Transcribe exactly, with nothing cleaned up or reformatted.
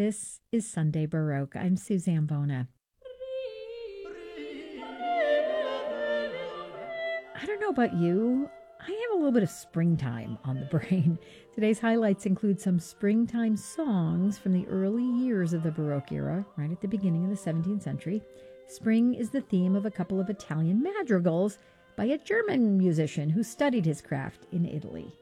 This is Sunday Baroque. I'm Suzanne Bona. I don't know about you. I have a little bit of springtime on the brain. Today's highlights include some springtime songs from the early years of the Baroque era, right at the beginning of the seventeenth century. Spring is the theme of a couple of Italian madrigals by a German musician who studied his craft in Italy.